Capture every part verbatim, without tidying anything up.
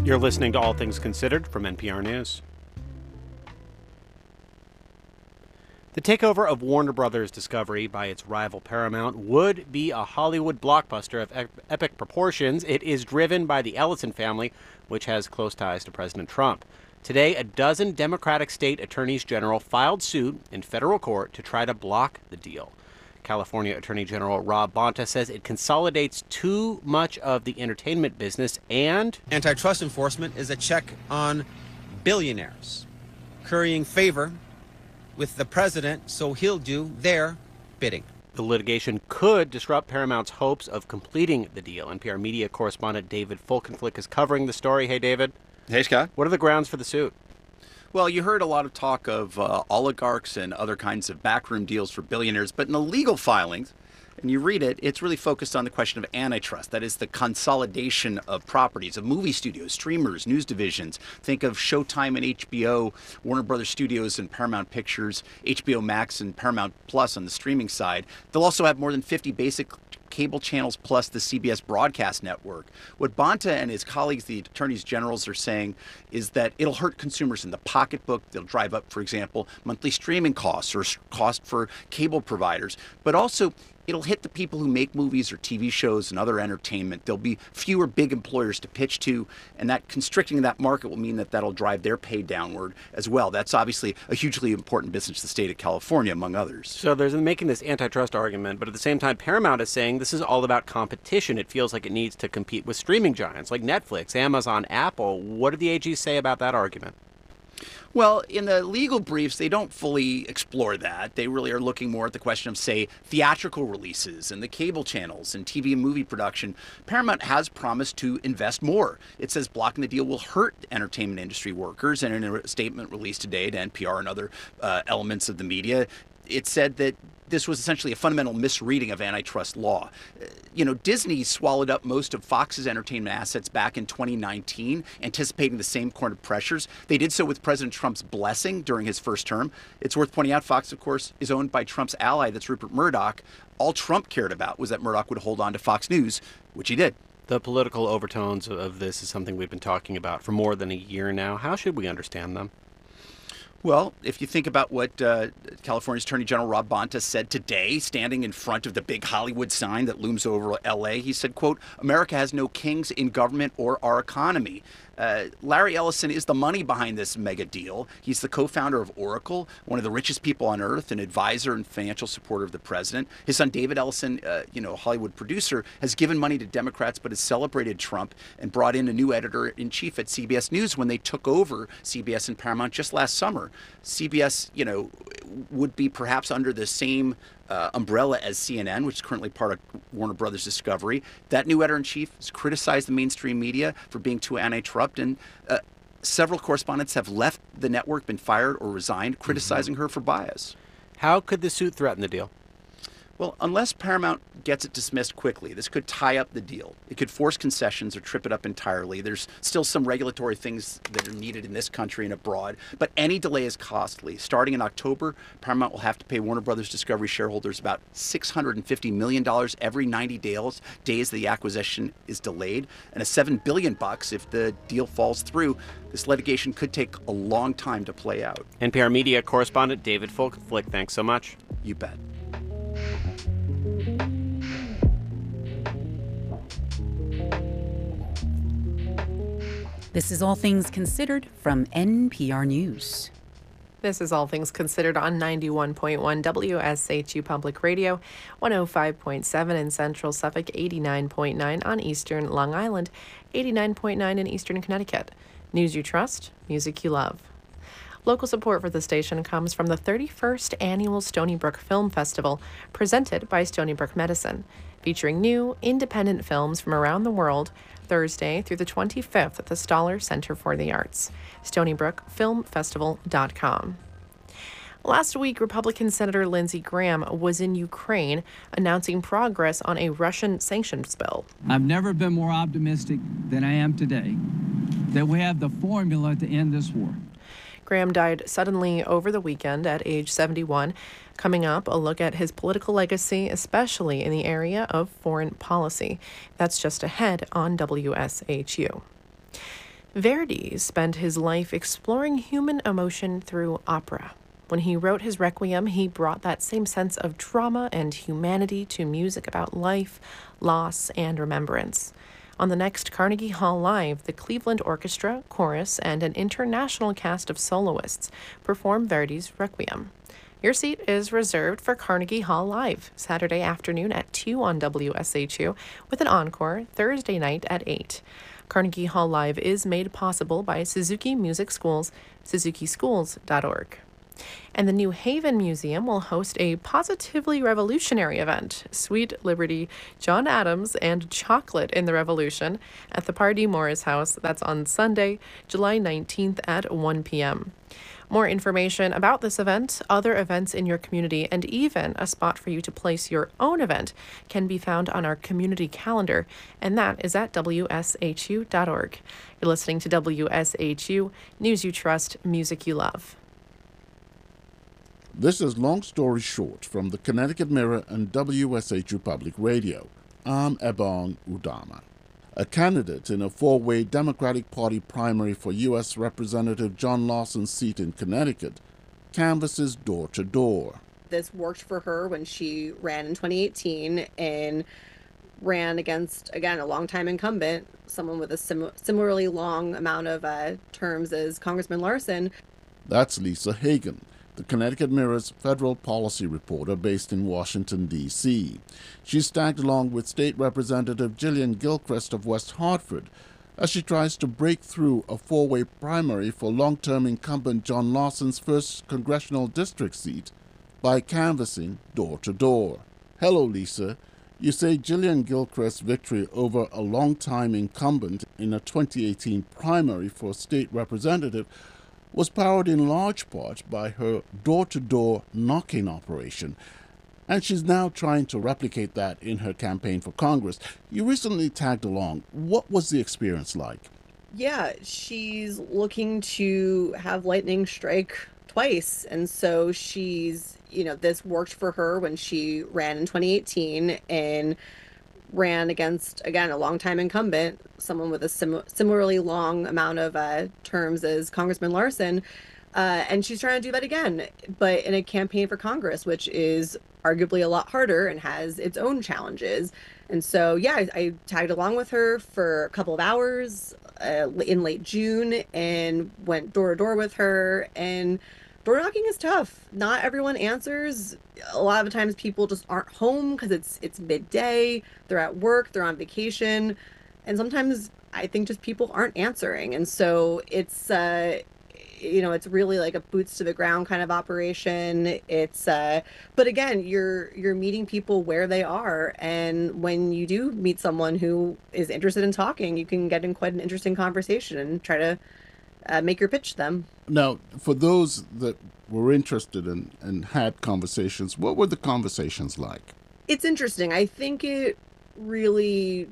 You're listening to All Things Considered from N P R News. The takeover of Warner Brothers Discovery by its rival Paramount would be a Hollywood blockbuster of ep- epic proportions. It is driven by the Ellison family, which has close ties to President Trump. Today, a dozen Democratic state attorneys general filed suit in federal court to try to block the deal. California Attorney General Rob Bonta says it consolidates too much of the entertainment business and... Antitrust enforcement is a check on billionaires, currying favor with the president, so he'll do their bidding. The litigation could disrupt Paramount's hopes of completing the deal. N P R media correspondent David Folkenflik is covering the story. Hey, David. Hey, Scott. What are the grounds for the suit? Well, you heard a lot of talk of uh, oligarchs and other kinds of backroom deals for billionaires, but in the legal filings, and you read it, it's really focused on the question of antitrust. That is the consolidation of properties, of movie studios, streamers, news divisions. Think of Showtime and H B O, Warner Brothers Studios and Paramount Pictures, H B O Max and Paramount Plus on the streaming side. They'll also have more than fifty basic cable channels plus the C B S broadcast network. What Bonta and his colleagues, the attorneys generals, are saying is that it'll hurt consumers in the pocketbook. They'll drive up, for example, monthly streaming costs or cost for cable providers, but also it'll hit the people who make movies or T V shows and other entertainment. There'll be fewer big employers to pitch to, and that constricting that market will mean that that'll drive their pay downward as well. That's obviously a hugely important business to the state of California, among others. So there's making this antitrust argument, but at the same time, Paramount is saying this is all about competition. It feels like it needs to compete with streaming giants like Netflix, Amazon, Apple. What do the A Gs say about that argument? Well, in the legal briefs, they don't fully explore that. They really are looking more at the question of, say, theatrical releases and the cable channels and T V and movie production. Paramount has promised to invest more. It says blocking the deal will hurt entertainment industry workers. And in a statement released today to N P R and other uh, elements of the media, it said that this was essentially a fundamental misreading of antitrust law. You know, Disney swallowed up most of Fox's entertainment assets back in twenty nineteen, anticipating the same kind of pressures. They did so with President Trump's blessing during his first term. It's worth pointing out, Fox, of course, is owned by Trump's ally, that's Rupert Murdoch. All Trump cared about was that Murdoch would hold on to Fox News, which he did. The political overtones of this is something we've been talking about for more than a year now. How should we understand them? Well, if you think about what uh, California's Attorney General Rob Bonta said today, standing in front of the big Hollywood sign that looms over L A, he said, quote, "America has no kings in government or our economy." Uh, Larry Ellison is the money behind this mega deal. He's the co-founder of Oracle, one of the richest people on earth, an advisor and financial supporter of the president. His son, David Ellison, uh, you know, Hollywood producer, has given money to Democrats but has celebrated Trump and brought in a new editor-in-chief at C B S News when they took over C B S and Paramount just last summer. C B S, you know, would be perhaps under the same Uh, umbrella as C N N, which is currently part of Warner Brothers Discovery. That new editor-in-chief has criticized the mainstream media for being too anti-Trump, and uh, several correspondents have left the network, been fired or resigned, criticizing mm-hmm. her for bias. How could the suit threaten the deal? Well, unless Paramount gets it dismissed quickly, this could tie up the deal. It could force concessions or trip it up entirely. There's still some regulatory things that are needed in this country and abroad, but any delay is costly. Starting in October, Paramount will have to pay Warner Brothers Discovery shareholders about six hundred fifty million dollars every ninety days, days the acquisition is delayed, and a seven billion dollars bucks if the deal falls through. This litigation could take a long time to play out. N P R media correspondent David Folkenflik, thanks so much. You bet. This is All Things Considered from N P R News. This is All Things Considered on ninety-one point one W S H U Public Radio, one oh five point seven in Central Suffolk, eighty-nine point nine on Eastern Long Island, eighty-nine point nine in Eastern Connecticut. News you trust, music you love. Local support for the station comes from the thirty-first Annual Stony Brook Film Festival, presented by Stony Brook Medicine, featuring new, independent films from around the world, Thursday through the twenty-fifth at the Stoller Center for the Arts. stony brook film festival dot com. Last week, Republican Senator Lindsey Graham was in Ukraine announcing progress on a Russian sanctions bill. I've never been more optimistic than I am today that we have the formula to end this war. Graham died suddenly over the weekend at age seventy-one. Coming up, a look at his political legacy, especially in the area of foreign policy. That's just ahead on W S H U. Verdi spent his life exploring human emotion through opera. When he wrote his Requiem, he brought that same sense of drama and humanity to music about life, loss, and remembrance. On the next Carnegie Hall Live, the Cleveland Orchestra, Chorus, and an international cast of soloists perform Verdi's Requiem. Your seat is reserved for Carnegie Hall Live, Saturday afternoon at two on W S H U, with an encore Thursday night at eight. Carnegie Hall Live is made possible by Suzuki Music Schools, suzuki schools dot org. And the New Haven Museum will host a positively revolutionary event, Sweet Liberty, John Adams, and Chocolate in the Revolution, at the Pardee Morris House. That's on Sunday, July nineteenth at one p.m. More information about this event, other events in your community, and even a spot for you to place your own event can be found on our community calendar, and that is at W S H U dot org. You're listening to W S H U, News You Trust, Music You Love. This is Long Story Short from the Connecticut Mirror and W S H U Public Radio. I'm Ebong Udama. A candidate in a four-way Democratic Party primary for U S Representative John Lawson's seat in Connecticut canvasses door-to-door. This worked for her when she ran in twenty eighteen and ran against, again, a longtime incumbent, someone with a sim- similarly long amount of uh, terms as Congressman Larson. That's Lisa Hagen, the Connecticut Mirror's federal policy reporter based in Washington, D C She's tagged along with State Representative Jillian Gilchrist of West Hartford as she tries to break through a four-way primary for long-term incumbent John Lawson's first congressional district seat by canvassing door-to-door. Hello, Lisa. You say Jillian Gilchrist's victory over a long-time incumbent in a twenty eighteen primary for state representative was powered in large part by her door-to-door knocking operation, and she's now trying to replicate that in her campaign for Congress. You recently tagged along. What was the experience like? Yeah, she's looking to have lightning strike twice, and so she's, you know, this worked for her when she ran in twenty eighteen and ran against, again, a longtime incumbent, someone with a sim- similarly long amount of uh, terms as Congressman Larson. Uh, and she's trying to do that again, but in a campaign for Congress, which is arguably a lot harder and has its own challenges. And so, yeah, I, I tagged along with her for a couple of hours uh, in late June and went door to door with her. And door knocking is tough. Not everyone answers. A lot of the times people just aren't home because it's it's midday. They're at work. They're on vacation. And sometimes I think just people aren't answering. And so it's, uh, you know, it's really like a boots to the ground kind of operation. It's, uh, but again, you're you're meeting people where they are. And when you do meet someone who is interested in talking, you can get in quite an interesting conversation and try to uh, make your pitch to them. Now, for those that were interested in and had conversations, what were the conversations like? It's interesting. I think it really,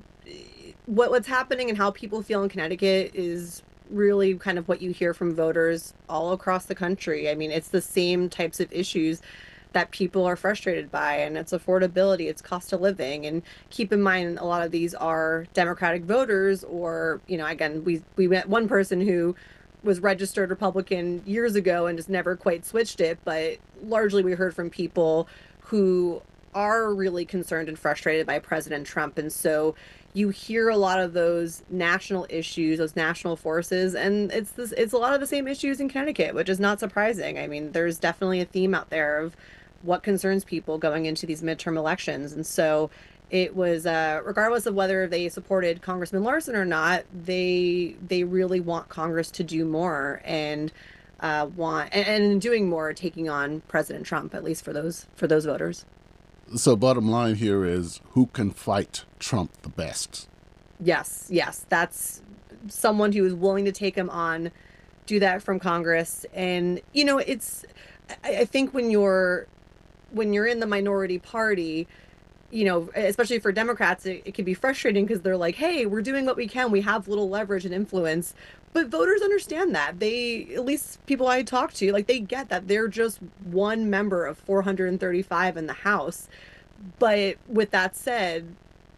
what what's happening and how people feel in Connecticut is really kind of what you hear from voters all across the country. I mean, it's the same types of issues that people are frustrated by, and it's affordability, it's cost of living. And keep in mind, a lot of these are Democratic voters, or, you know, again, we we met one person who was registered Republican years ago and just never quite switched it. But largely we heard from people who are really concerned and frustrated by President Trump. And so you hear a lot of those national issues, those national forces, and it's this, it's a lot of the same issues in Connecticut, which is not surprising. I mean, there's definitely a theme out there of what concerns people going into these midterm elections. And so it was, uh, regardless of whether they supported Congressman Larson or not, they they really want Congress to do more and uh, want, and, and in doing more, taking on President Trump, at least for those for those voters. So bottom line here is, who can fight Trump the best? Yes, yes. That's someone who is willing to take him on, do that from Congress. And, you know, it's, I, I think when you're, when you're in the minority party, you know, especially for Democrats, it, it can be frustrating because they're like, hey, we're doing what we can. We have little leverage and influence. But voters understand that. They, at least people I talk to, like, they get that they're just one member of four hundred thirty-five in the House. But with that said,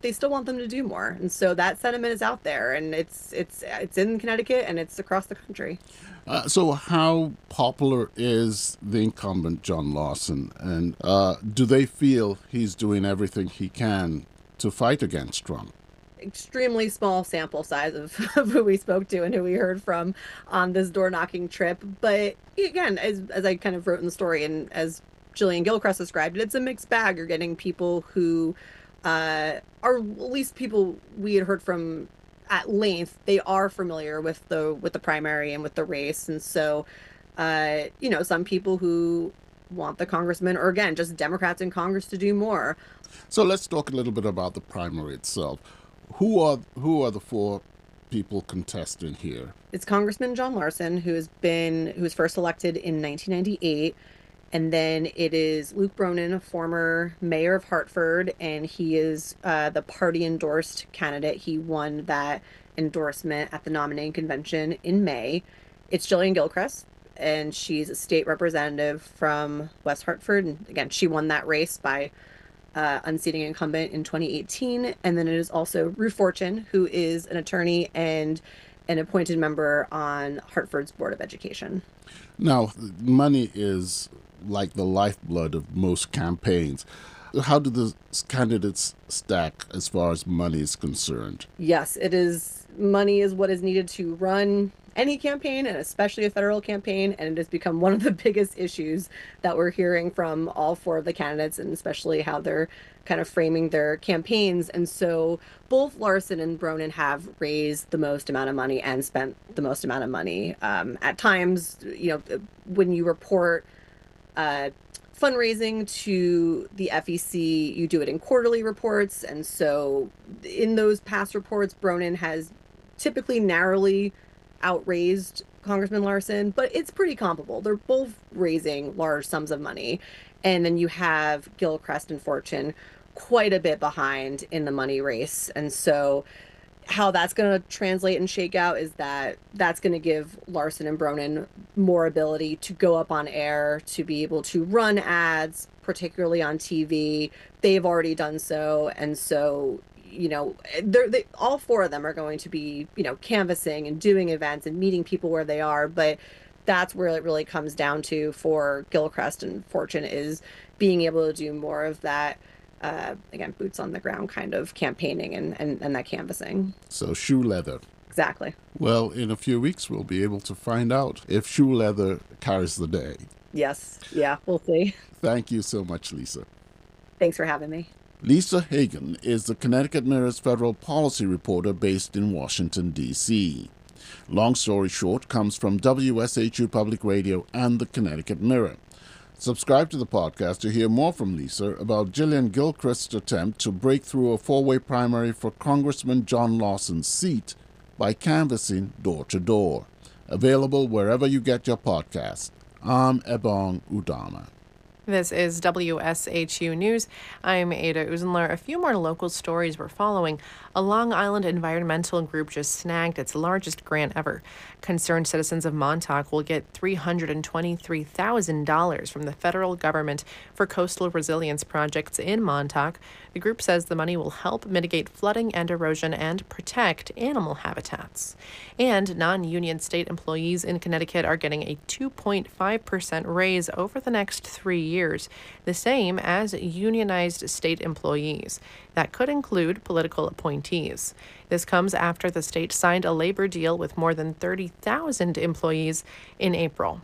they still want them to do more. And so that sentiment is out there, and it's it's it's in Connecticut and it's across the country. Uh, so how popular is the incumbent John Lawson, and uh, do they feel he's doing everything he can to fight against Trump? Extremely small sample size of, of who we spoke to and who we heard from on this door knocking trip. But again, as, as I kind of wrote in the story, and as Gillian Gilchrist described it, it's a mixed bag. You're getting people who uh, are at least people we had heard from at length. They are familiar with the with the primary and with the race, and so uh, you know, some people who want the congressman, or again, just Democrats in Congress, to do more. So let's talk a little bit about the primary itself. Who are who are the four people contesting here? It's Congressman John Larson, who has been who was first elected in nineteen ninety-eight, and then it is Luke Bronin, former mayor of Hartford, and he is uh, the party endorsed candidate. He won that endorsement at the nominating convention in May. It's Gillian Gilchrist, and she's a state representative from West Hartford, and again, she won that race by Uh, unseating incumbent in twenty eighteen. And then it is also Ruth Fortune, who is an attorney and an appointed member on Hartford's Board of Education. Now, money is like the lifeblood of most campaigns. How do the candidates stack as far as money is concerned? Yes, it is. Money is what is needed to run any campaign, and especially a federal campaign, and it has become one of the biggest issues that we're hearing from all four of the candidates, and especially how they're kind of framing their campaigns. And so both Larson and Bronin have raised the most amount of money and spent the most amount of money. Um, at times, you know, when you report uh, fundraising to the F E C, you do it in quarterly reports. And so in those past reports, Bronin has typically narrowly outraised Congressman Larson, but it's pretty comparable. They're both raising large sums of money. And then you have Gilchrist and Fortune quite a bit behind in the money race. And so how that's going to translate and shake out is that that's going to give Larson and Bronin more ability to go up on air, to be able to run ads, particularly on T V. They've already done so. And so, you know, they're, they, all four of them are going to be, you know, canvassing and doing events and meeting people where they are. But that's where it really comes down to for Gilchrist and Fortune, is being able to do more of that, uh, again, boots on the ground kind of campaigning and, and, and that canvassing. So shoe leather. Exactly. Well, in a few weeks, we'll be able to find out if shoe leather carries the day. Yes. Yeah, we'll see. Thank you so much, Lisa. Thanks for having me. Lisa Hagen is the Connecticut Mirror's federal policy reporter based in Washington, D C Long Story Short comes from W S H U Public Radio and the Connecticut Mirror. Subscribe to the podcast to hear more from Lisa about Gillian Gilchrist's attempt to break through a four-way primary for Congressman John Lawson's seat by canvassing door-to-door. Available wherever you get your podcast. I'm Ebong Udama. This is W S H U News. I'm Ada Uzenler. A few more local stories we're following. A Long Island environmental group just snagged its largest grant ever. Concerned citizens of Montauk will get three hundred twenty-three thousand dollars from the federal government for coastal resilience projects in Montauk. The group says the money will help mitigate flooding and erosion and protect animal habitats. And non-union state employees in Connecticut are getting a two point five percent raise over the next three years, the same as unionized state employees. That could include political appointees. This comes after the state signed a labor deal with more than thirty thousand employees in April.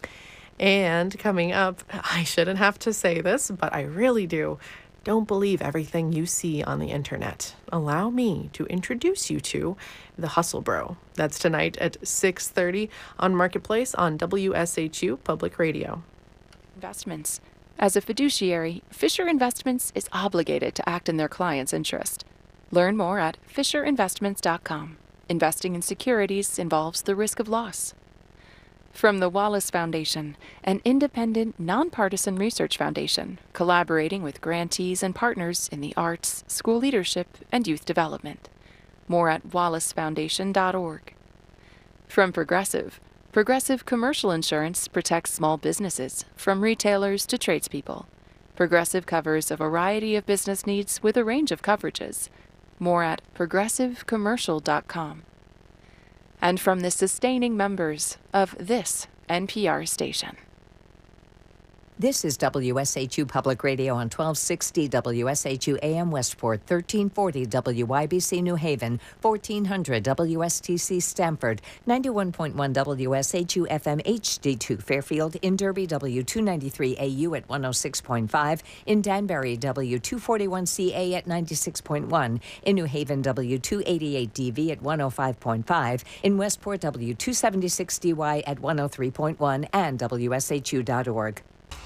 And coming up, I shouldn't have to say this, but I really do. Don't believe everything you see on the internet. Allow me to introduce you to the Hustle Bro. That's tonight at six thirty on Marketplace on W S H U Public Radio. Investments. As a fiduciary, Fisher Investments is obligated to act in their client's interest. Learn more at fisher investments dot com. Investing in securities involves the risk of loss. From the Wallace Foundation, an independent, nonpartisan research foundation collaborating with grantees and partners in the arts, school leadership, and youth development. More at wallace foundation dot org. From Progressive, Progressive Commercial Insurance protects small businesses, from retailers to tradespeople. Progressive covers a variety of business needs with a range of coverages. More at progressive commercial dot com. And from the sustaining members of this N P R station. This is W S H U Public Radio on twelve sixty W S H U A M Westport, thirteen forty W Y B C New Haven, fourteen hundred W S T C Stamford, ninety-one point one W S H U F M H D two Fairfield, in Derby W two ninety-three A U at one oh six point five, in Danbury W two forty-one C A at ninety-six point one, in New Haven W two eighty-eight D V at one oh five point five, in Westport W two seventy-six D Y at one oh three point one, and W S H U dot org.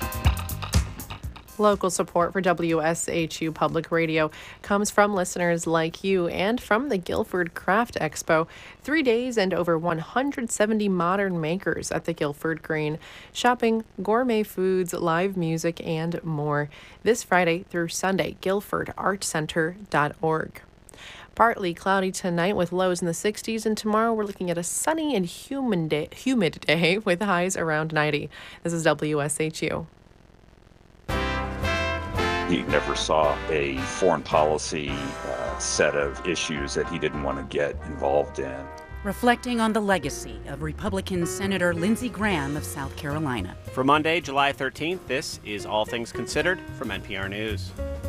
Local support for W S H U Public Radio comes from listeners like you and from the Guilford Craft Expo. Three days and over one hundred seventy modern makers at the Guilford Green. Shopping, gourmet foods, live music, and more. This Friday through Sunday, guilford art center dot org. Partly cloudy tonight with lows in the sixties, and tomorrow we're looking at a sunny and humid day, humid day with highs around ninety. This is W S H U. He never saw a foreign policy uh, set of issues that he didn't want to get involved in. Reflecting on the legacy of Republican Senator Lindsey Graham of South Carolina. For Monday, July thirteenth, this is All Things Considered from N P R News.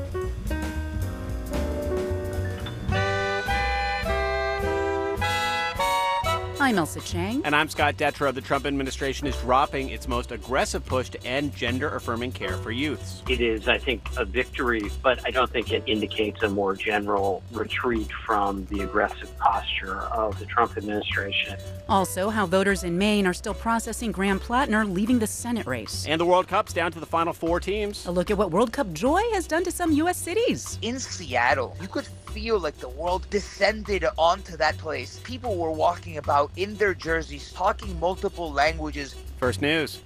I'm Elsa Chang. And I'm Scott Detrow. The Trump administration is dropping its most aggressive push to end gender-affirming care for youths. It is, I think, a victory, but I don't think it indicates a more general retreat from the aggressive posture of the Trump administration. Also, how voters in Maine are still processing Graham Plattner leaving the Senate race. And the World Cup's down to the final four teams. A look at what World Cup joy has done to some U S cities. In Seattle, you could feel like the world descended onto that place. People were walking about in their jerseys, talking multiple languages. First News.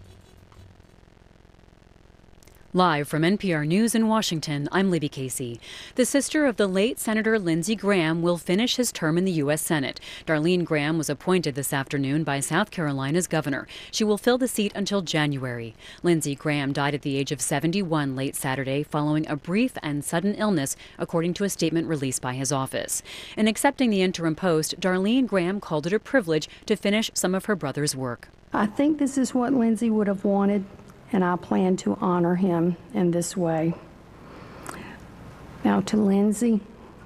Live from N P R News in Washington, I'm Libby Casey. The sister of the late Senator Lindsey Graham will finish his term in the U S Senate. Darlene Graham was appointed this afternoon by South Carolina's governor. She will fill the seat until January. Lindsey Graham died at the age of seventy-one late Saturday following a brief and sudden illness, according to a statement released by his office. In accepting the interim post, Darlene Graham called it a privilege to finish some of her brother's work. I think this is what Lindsey would have wanted, and I plan to honor him in this way. Now to Lindsey,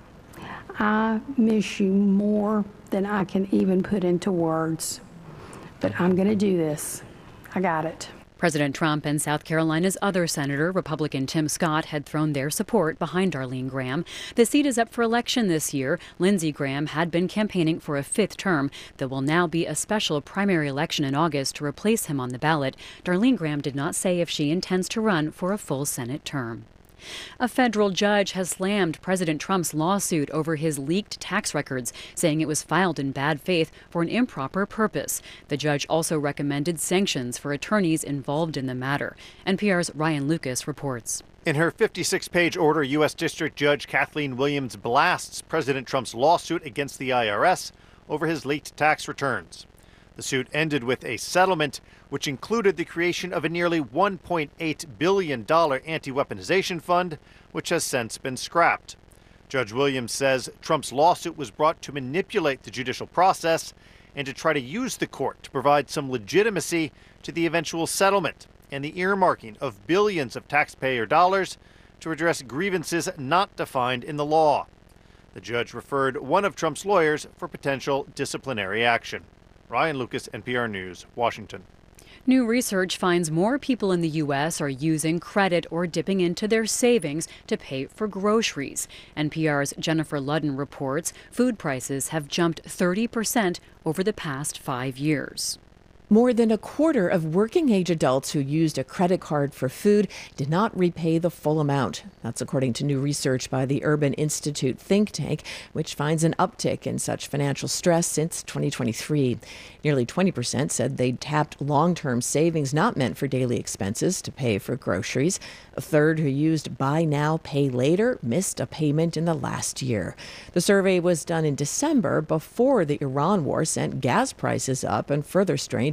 I miss you more than I can even put into words, but I'm going to do this. I got it. President Trump and South Carolina's other senator, Republican Tim Scott, had thrown their support behind Darlene Graham. The seat is up for election this year. Lindsey Graham had been campaigning for a fifth term. There will now be a special primary election in August to replace him on the ballot. Darlene Graham did not say if she intends to run for a full Senate term. A federal judge has slammed President Trump's lawsuit over his leaked tax records, saying it was filed in bad faith for an improper purpose. The judge also recommended sanctions for attorneys involved in the matter. N P R's Ryan Lucas reports. In her fifty-six page order, U S District Judge Kathleen Williams blasts President Trump's lawsuit against the I R S over his leaked tax returns. The suit ended with a settlement which included the creation of a nearly one point eight billion dollars anti-weaponization fund, which has since been scrapped. Judge Williams says Trump's lawsuit was brought to manipulate the judicial process and to try to use the court to provide some legitimacy to the eventual settlement and the earmarking of billions of taxpayer dollars to address grievances not defined in the law. The judge referred one of Trump's lawyers for potential disciplinary action. Ryan Lucas, N P R News, Washington. New research finds more people in the U S are using credit or dipping into their savings to pay for groceries. N P R's Jennifer Ludden reports food prices have jumped thirty percent over the past five years. More than a quarter of working-age adults who used a credit card for food did not repay the full amount. That's according to new research by the Urban Institute think tank, which finds an uptick in such financial stress since twenty twenty-three. Nearly twenty percent said they'd tapped long-term savings not meant for daily expenses to pay for groceries. A third who used buy now, pay later missed a payment in the last year. The survey was done in December before the Iran war sent gas prices up and further strained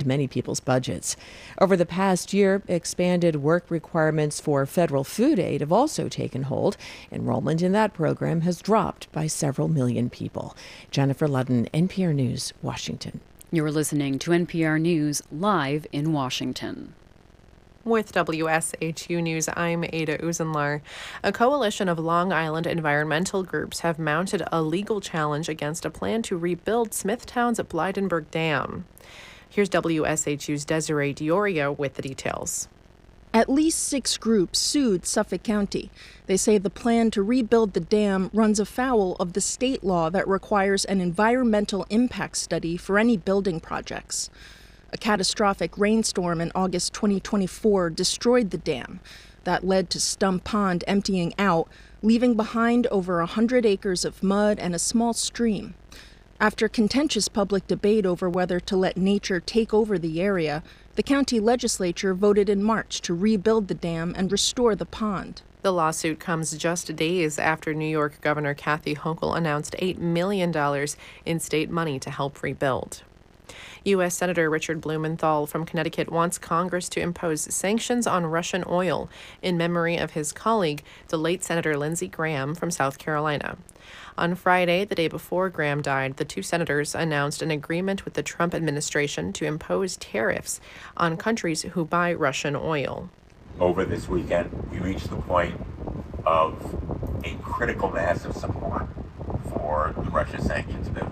many people's budgets. Over the past year, expanded work requirements for federal food aid have also taken hold. Enrollment in that program has dropped by several million people. Jennifer Ludden, N P R News, Washington. You're listening to N P R News live in Washington. With W S H U News, I'm Ada Uzenlar. A coalition of Long Island environmental groups have mounted a legal challenge against a plan to rebuild Smithtown's Blydenburg Dam. Here's W S H U's Desiree Diorio with the details. At least six groups sued Suffolk County. They say the plan to rebuild the dam runs afoul of the state law that requires an environmental impact study for any building projects. A catastrophic rainstorm in August twenty twenty-four destroyed the dam. That led to Stump Pond emptying out, leaving behind over one hundred acres of mud and a small stream. After contentious public debate over whether to let nature take over the area, the county legislature voted in March to rebuild the dam and restore the pond. The lawsuit comes just days after New York Governor Kathy Hochul announced eight million dollars in state money to help rebuild. U S Senator Richard Blumenthal from Connecticut wants Congress to impose sanctions on Russian oil in memory of his colleague, the late Senator Lindsey Graham from South Carolina. On Friday, the day before Graham died, the two senators announced an agreement with the Trump administration to impose tariffs on countries who buy Russian oil. Over this weekend, we reached the point of a critical mass of support for the Russia sanctions bill.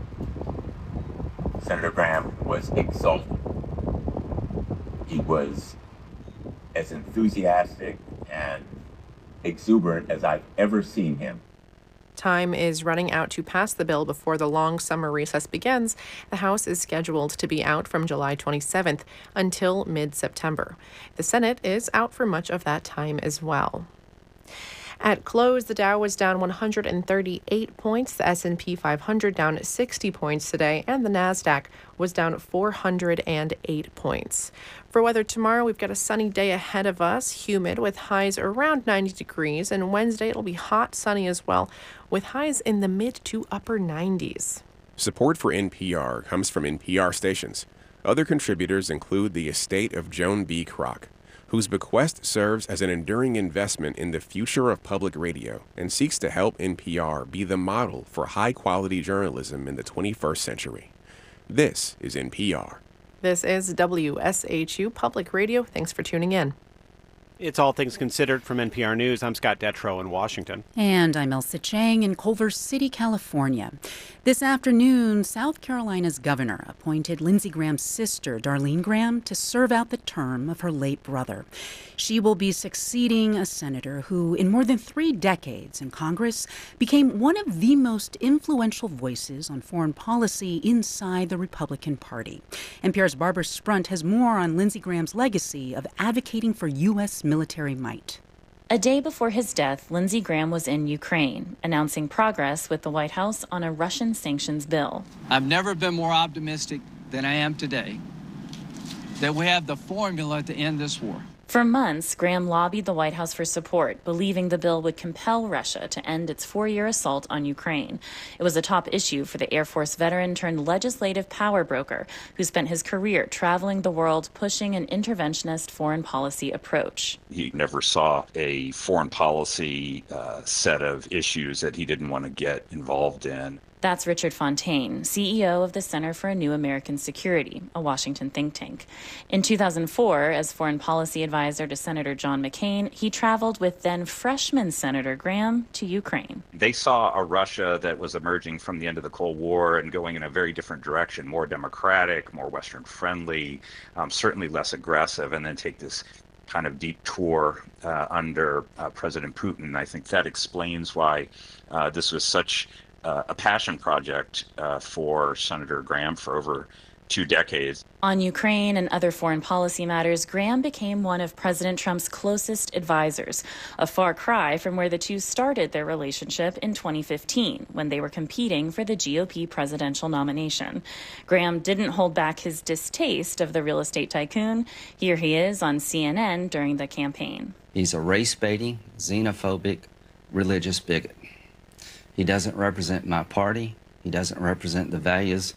Senator Graham was exultant. He was as enthusiastic and exuberant as I've ever seen him. Time is running out to pass the bill before the long summer recess begins. The House is scheduled to be out from July twenty-seventh until mid-September. The Senate is out for much of that time as well. At close, the Dow was down one hundred thirty-eight points, the S and P five hundred down sixty points today, and the Nasdaq was down four hundred eight points. For weather tomorrow, we've got a sunny day ahead of us, humid with highs around ninety degrees, and Wednesday it'll be hot, sunny as well, with highs in the mid to upper nineties. Support for N P R comes from N P R stations. Other contributors include the estate of Joan B. Kroc, whose bequest serves as an enduring investment in the future of public radio and seeks to help N P R be the model for high-quality journalism in the twenty-first century. This is N P R. This is W S H U Public Radio. Thanks for tuning in. It's All Things Considered from N P R News. I'm Scott Detrow in Washington. And I'm Elsa Chang in Culver City, California. This afternoon, South Carolina's governor appointed Lindsey Graham's sister, Darlene Graham, to serve out the term of her late brother. She will be succeeding a senator who, in more than three decades in Congress, became one of the most influential voices on foreign policy inside the Republican Party. N P R's Barbara Sprunt has more on Lindsey Graham's legacy of advocating for U S military might. A day before his death, Lindsey Graham was in Ukraine, announcing progress with the White House on a Russian sanctions bill. I've never been more optimistic than I am today that we have the formula to end this war. For months, Graham lobbied the White House for support, believing the bill would compel Russia to end its four-year assault on Ukraine. It was a top issue for the Air Force veteran turned legislative power broker who spent his career traveling the world pushing an interventionist foreign policy approach. He never saw a foreign policy uh, set of issues that he didn't want to get involved in. That's Richard Fontaine, C E O of the Center for a New American Security, a Washington think tank. In two thousand four, as foreign policy advisor to Senator John McCain, he traveled with then freshman Senator Graham to Ukraine. They saw a Russia that was emerging from the end of the Cold War and going in a very different direction, more democratic, more Western friendly, um, certainly less aggressive, and then take this kind of deep tour uh, under uh, President Putin. I think that explains why uh, this was such Uh, a passion project uh, for Senator Graham for over two decades. On Ukraine and other foreign policy matters, Graham became one of President Trump's closest advisors, a far cry from where the two started their relationship in twenty fifteen, when they were competing for the G O P presidential nomination. Graham didn't hold back his distaste of the real estate tycoon. Here he is on C N N during the campaign. He's a race-baiting, xenophobic, religious bigot. He doesn't represent my party. He doesn't represent the values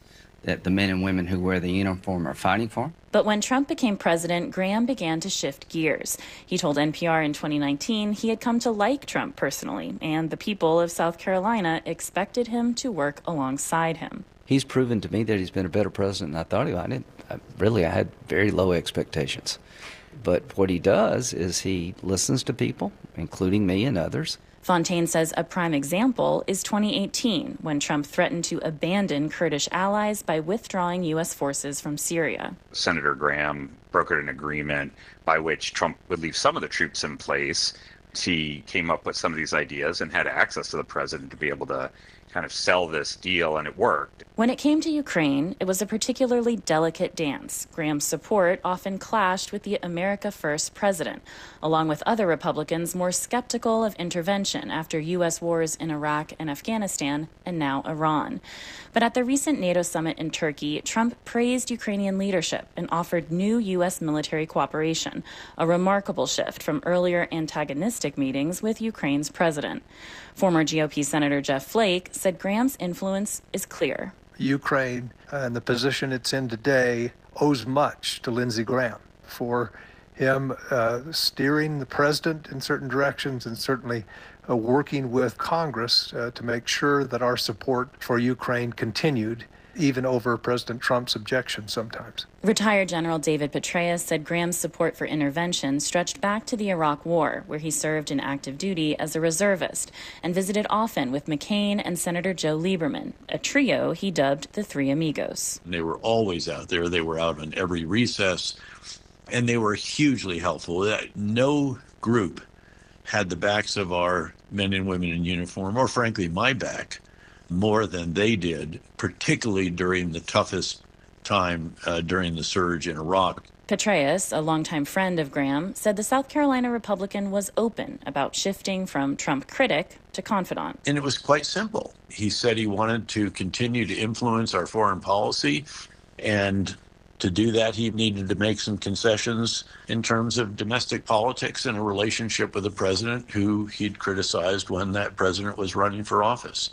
that the men and women who wear the uniform are fighting for. But when Trump became president, Graham began to shift gears. He told N P R in twenty nineteen he had come to like Trump personally, and the people of South Carolina expected him to work alongside him. He's proven to me that he's been a better president than I thought he would. I didn't, I, really, I had very low expectations. But what he does is he listens to people, including me and others. Fontaine says a prime example is twenty eighteen, when Trump threatened to abandon Kurdish allies by withdrawing U S forces from Syria. Senator Graham brokered an agreement by which Trump would leave some of the troops in place. He came up with some of these ideas and had access to the president to be able to kind of sell this deal, and it worked. When it came to Ukraine, it was a particularly delicate dance. Graham's support often clashed with the America First president, along with other Republicans more skeptical of intervention after U S wars in Iraq and Afghanistan, and now Iran. But at the recent NATO summit in Turkey, Trump praised Ukrainian leadership and offered new U S military cooperation, a remarkable shift from earlier antagonistic meetings with Ukraine's president. Former G O P Senator Jeff Flake said Graham's influence is clear. Ukraine and the position it's in today owes much to Lindsey Graham for him uh, steering the president in certain directions and certainly uh, working with Congress uh, to make sure that our support for Ukraine continued, even over President Trump's objections sometimes. Retired General David Petraeus said Graham's support for intervention stretched back to the Iraq War, where he served in active duty as a reservist and visited often with McCain and Senator Joe Lieberman, a trio he dubbed the Three Amigos. They were always out there. They were out on every recess, and they were hugely helpful. No group had the backs of our men and women in uniform, or frankly, my back, more than they did, particularly during the toughest time uh, during the surge in Iraq. Petraeus, a longtime friend of Graham, said the South Carolina Republican was open about shifting from Trump critic to confidant. And it was quite simple. He said he wanted to continue to influence our foreign policy, and to do that, he needed to make some concessions in terms of domestic politics and a relationship with the president who he'd criticized when that president was running for office.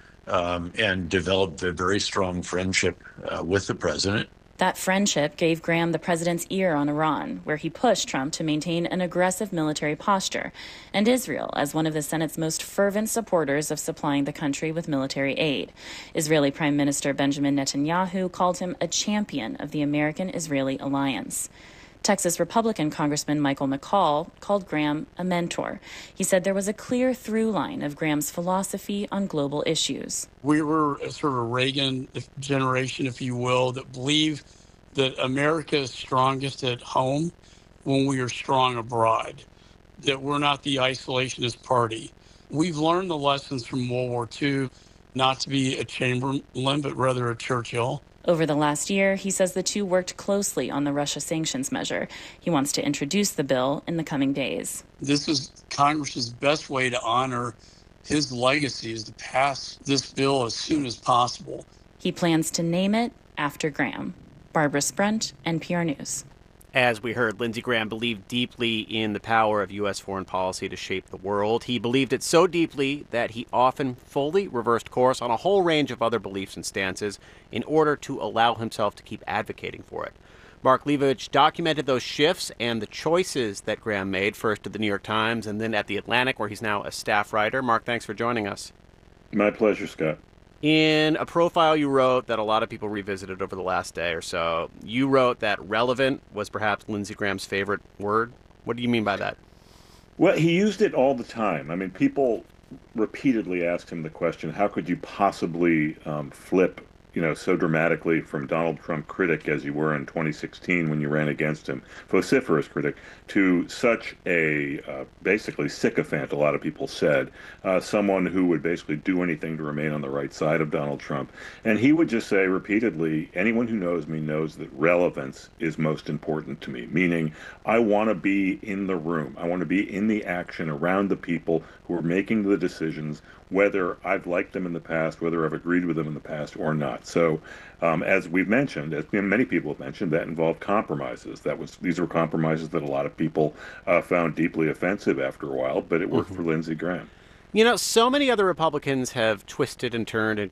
Um, and developed a very strong friendship uh, with the president. That friendship gave Graham the president's ear on Iran, where he pushed Trump to maintain an aggressive military posture, and Israel as one of the Senate's most fervent supporters of supplying the country with military aid. Israeli Prime Minister Benjamin Netanyahu called him a champion of the American-Israeli alliance. Texas Republican Congressman Michael McCall called Graham a mentor. He said there was a clear through line of Graham's philosophy on global issues. We were a sort of a Reagan generation, if you will, that believed that America is strongest at home when we are strong abroad, that we're not the isolationist party. We've learned the lessons from World War Two, not to be a Chamberlain, but rather a Churchill. Over the last year, he says the two worked closely on the Russia sanctions measure. He wants to introduce the bill in the coming days. This is Congress's best way to honor his legacy, is to pass this bill as soon as possible. He plans to name it after Graham. Barbara Sprent, N P R News. As we heard, Lindsey Graham believed deeply in the power of U S foreign policy to shape the world. He believed it so deeply that he often fully reversed course on a whole range of other beliefs and stances in order to allow himself to keep advocating for it. Mark Leibovich documented those shifts and the choices that Graham made, first at the New York Times and then at The Atlantic, where he's now a staff writer. Mark, thanks for joining us. My pleasure, Scott. In a profile you wrote that a lot of people revisited over the last day or so, you wrote that relevant was perhaps Lindsey Graham's favorite word. What do you mean by that? Well, he used it all the time. I mean, people repeatedly asked him the question, how could you possibly um, flip, you know, so dramatically from Donald Trump critic as you were in twenty sixteen when you ran against him, vociferous critic, to such a uh, basically sycophant, a lot of people said, uh, someone who would basically do anything to remain on the right side of Donald Trump. And he would just say repeatedly, anyone who knows me knows that relevance is most important to me, meaning I want to be in the room. I want to be in the action around the people who are making the decisions, whether I've liked them in the past, whether I've agreed with them in the past or not. So um, as we've mentioned, as many people have mentioned, that involved compromises. That was These were compromises that a lot of people uh, found deeply offensive after a while, but it worked mm-hmm. for Lindsey Graham. You know, so many other Republicans have twisted and turned and com-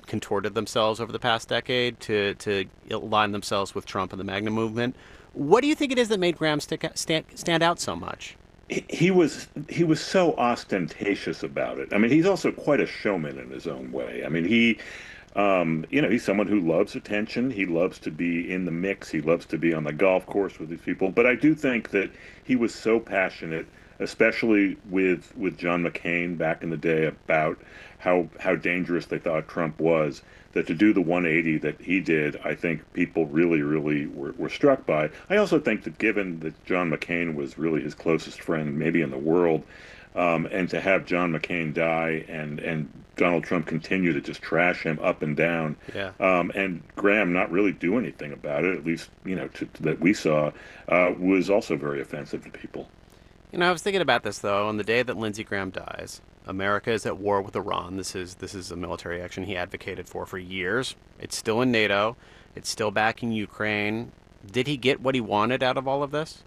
contorted themselves over the past decade to, to align themselves with Trump and the MAGA movement. What do you think it is that made Graham stick, stand, stand out so much? He, he was he was so ostentatious about it. I mean, he's also quite a showman in his own way. I mean, he, um, you know, he's someone who loves attention. He loves to be in the mix. He loves to be on the golf course with these people. But I do think that he was so passionate, especially with with John McCain back in the day, about how how dangerous they thought Trump was, that to do the one eighty that he did, I think people really, really were, were struck by. I also think that given that John McCain was really his closest friend, maybe in the world, um, and to have John McCain die and, and Donald Trump continue to just trash him up and down, yeah. um, and Graham not really do anything about it, at least, you know, to, to, that we saw, uh, was also very offensive to people. You know, I was thinking about this, though, on the day that Lindsey Graham dies. America is at war with Iran. This is this is a military action he advocated for for years. It's still in NATO. It's still backing Ukraine. Did he get what he wanted out of all of this?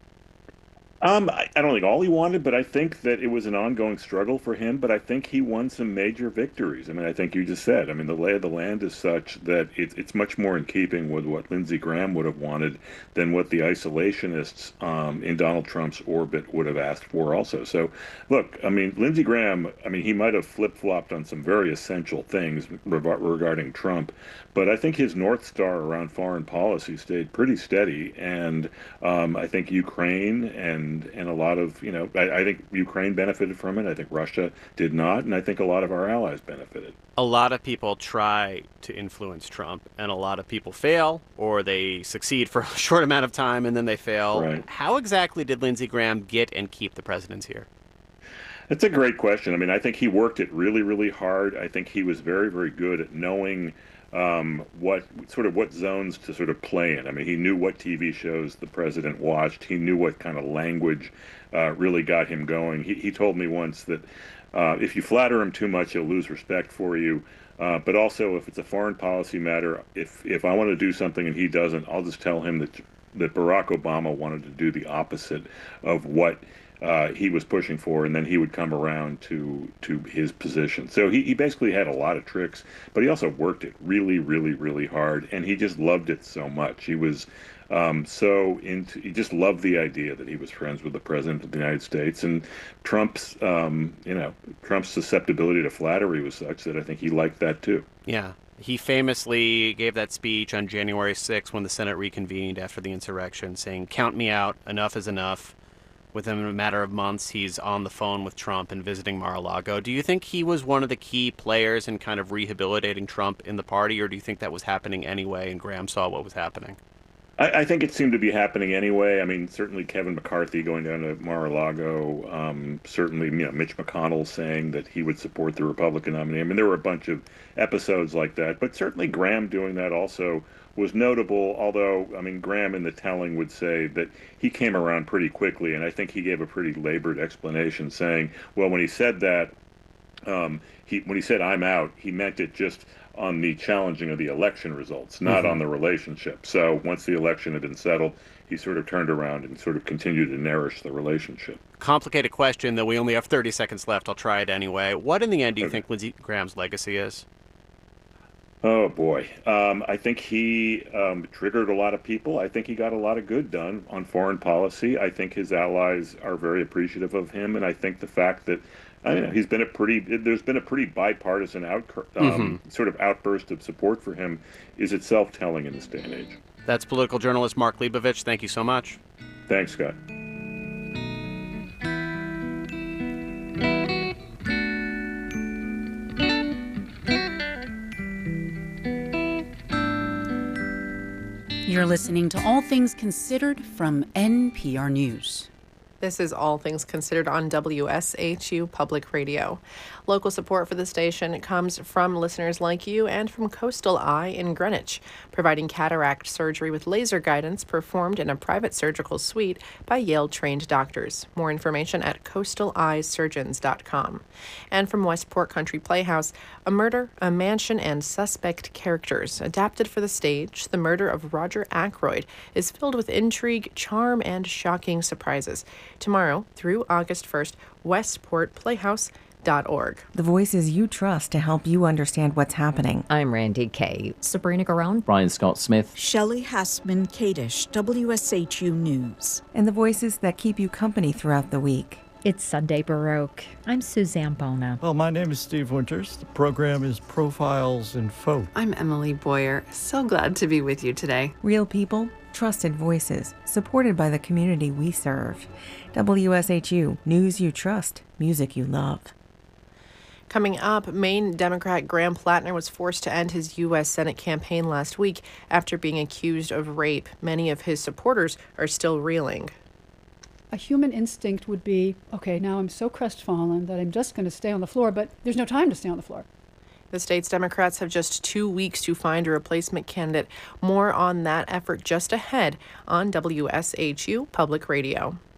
Um, I, I don't think all he wanted, but I think that it was an ongoing struggle for him. But I think he won some major victories. I mean, I think you just said, I mean, the lay of the land is such that it, it's much more in keeping with what Lindsey Graham would have wanted than what the isolationists um, in Donald Trump's orbit would have asked for also. So, look, I mean, Lindsey Graham, I mean, he might have flip-flopped on some very essential things re- regarding Trump, but I think his North Star around foreign policy stayed pretty steady. And um, I think Ukraine and And a lot of, you know, I, I think Ukraine benefited from it. I think Russia did not. And I think a lot of our allies benefited. A lot of people try to influence Trump, and a lot of people fail, or they succeed for a short amount of time and then they fail. Right. How exactly did Lindsey Graham get and keep the presidency here? That's a great question. I mean, I think he worked it really, really hard. I think he was very, very good at knowing um, what sort of what zones to sort of play in. I mean, he knew what T V shows the president watched. He knew what kind of language uh, really got him going. He, he told me once that uh, if you flatter him too much, he'll lose respect for you. Uh, but also, if it's a foreign policy matter, if if I want to do something and he doesn't, I'll just tell him that that Barack Obama wanted to do the opposite of what Uh, he was pushing for, and then he would come around to to his position. So he, he basically had a lot of tricks, but he also worked it really, really, really hard, and he just loved it so much. He was um, so into, he just loved the idea that he was friends with the president of the United States, and Trump's, um, you know, Trump's susceptibility to flattery was such that I think he liked that too. Yeah. He famously gave that speech on January sixth when the Senate reconvened after the insurrection, saying, "Count me out, enough is enough." Within a matter of months, he's on the phone with Trump and visiting Mar-a-Lago. Do you think he was one of the key players in kind of rehabilitating Trump in the party, or do you think that was happening anyway and Graham saw what was happening? I, I think it seemed to be happening anyway. I mean, certainly Kevin McCarthy going down to Mar-a-Lago, um, certainly you know Mitch McConnell saying that he would support the Republican nominee. I mean, there were a bunch of episodes like that, but certainly Graham doing that also was notable, although, I mean, Graham in the telling would say that he came around pretty quickly, and I think he gave a pretty labored explanation saying, well, when he said that, um, he when he said, "I'm out," he meant it just on the challenging of the election results, not mm-hmm. on the relationship. So once the election had been settled, he sort of turned around and sort of continued to nourish the relationship. Complicated question, though we only have thirty seconds left. I'll try it anyway. What, in the end, do you okay. think Lindsey Graham's legacy is? Oh, boy. Um, I think he um, triggered a lot of people. I think he got a lot of good done on foreign policy. I think his allies are very appreciative of him. And I think the fact that I don't know, he's been a pretty, there's been a pretty bipartisan out, um, mm-hmm. sort of outburst of support for him is itself telling in this day and age. That's political journalist Mark Leibovich. Thank you so much. Thanks, Scott. You're listening to All Things Considered from N P R News. This is All Things Considered on W S H U Public Radio. Local support for the station comes from listeners like you and from Coastal Eye in Greenwich, providing cataract surgery with laser guidance performed in a private surgical suite by Yale-trained doctors. More information at coastal eye surgeons dot com. And from Westport Country Playhouse, A Murder, a Mansion, and Suspect Characters. Adapted for the stage, The Murder of Roger Ackroyd is filled with intrigue, charm, and shocking surprises. Tomorrow through August first, Westport Playhouse, dot org. The voices you trust to help you understand what's happening. I'm Randy Kay. Sabrina Garone. Brian Scott Smith. Shelley Hassman Kadish, W S H U News. And the voices that keep you company throughout the week. It's Sunday Baroque. I'm Suzanne Bona. Well, my name is Steve Winters. The program is Profiles in Folk. I'm Emily Boyer. So glad to be with you today. Real people, trusted voices, supported by the community we serve. W S H U, news you trust, music you love. Coming up, Maine Democrat Graham Plattner was forced to end his U S Senate campaign last week after being accused of rape. Many of his supporters are still reeling. A human instinct would be, okay, now I'm so crestfallen that I'm just going to stay on the floor, but there's no time to stay on the floor. The state's Democrats have just two weeks to find a replacement candidate. More on that effort just ahead on W S H U Public Radio.